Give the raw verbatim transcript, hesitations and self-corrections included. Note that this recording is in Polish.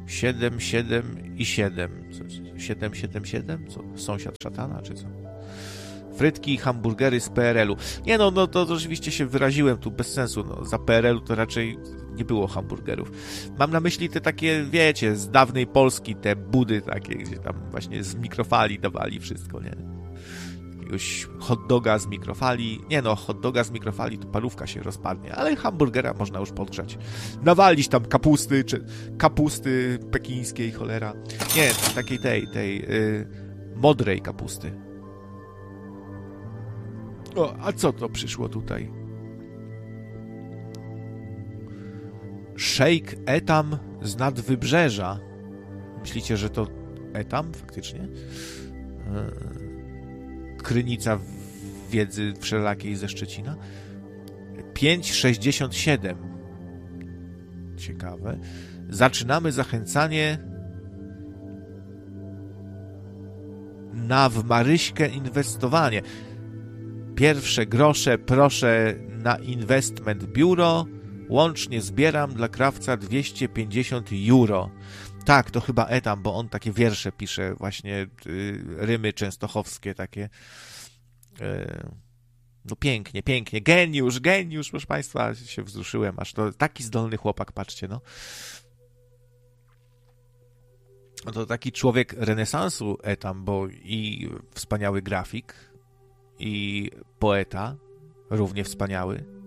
siedem, siedem i siedem. siedem, siedem, siedem? Co? Sąsiad szatana, czy co? Frytki i hamburgery z P R L u. Nie no, no to, to oczywiście się wyraziłem tu bez sensu. No, za P R L u to raczej nie było hamburgerów. Mam na myśli te takie, wiecie, z dawnej Polski, te budy takie, gdzie tam właśnie z mikrofali dawali wszystko, nie? Jakiegoś hot doga z mikrofali. Nie no, hot doga z mikrofali to parówka się rozpadnie, ale hamburgera można już podgrzać. Nawalić tam kapusty, czy kapusty pekińskiej, cholera. Nie, takiej tej, tej yy, modrej kapusty. O, a co to przyszło tutaj? Szejk Etam z nadwybrzeża. Myślicie, że to Etam faktycznie? Krynica wiedzy wszelakiej ze Szczecina. pięć sześćdziesiąt siedem. Ciekawe. Zaczynamy zachęcanie na w Maryśkę inwestowanie. Pierwsze grosze proszę na Investment Bureau. Łącznie zbieram dla krawca dwieście pięćdziesiąt euro. Tak, to chyba Etam, bo on takie wiersze pisze, właśnie y, rymy częstochowskie takie. Y, no pięknie, pięknie. Geniusz, geniusz, proszę Państwa, się wzruszyłem, aż to taki zdolny chłopak, patrzcie, no. No to taki człowiek renesansu Etam, bo i wspaniały grafik, i poeta, równie wspaniały.